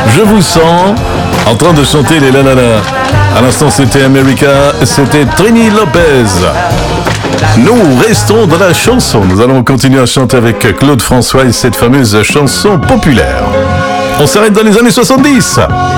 Je vous sens en train de chanter les lananas. À l'instant, c'était America, c'était Trini Lopez. Nous restons dans la chanson. Nous allons continuer à chanter avec Claude François et cette fameuse chanson populaire. On s'arrête dans les années 70.